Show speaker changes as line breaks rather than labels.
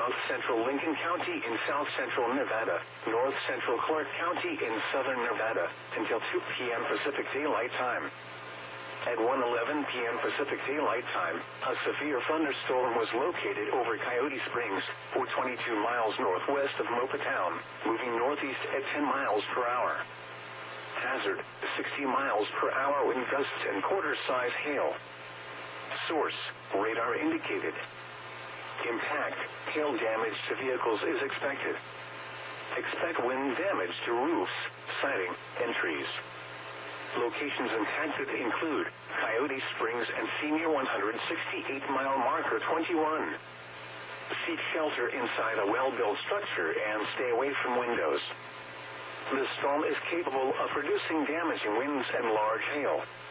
south central Lincoln County in south central Nevada, north central Clark County in southern Nevada, until 2 p.m. Pacific Daylight Time. At 1:11 p.m. Pacific Daylight Time, a severe thunderstorm was located over Coyote Springs, or 22 miles northwest of Mopa Town, moving northeast at 10 miles per hour. Hazard, 60 miles per hour wind gusts and quarter-size hail. Source, radar indicated. Impact, hail damage to vehicles is expected. Expect wind damage to roofs, siding, and trees. Locations impacted include Coyote Springs and Senior 168-mile marker 21. Seek shelter inside a well-built structure and stay away from windows. The storm is capable of producing damaging winds and large hail.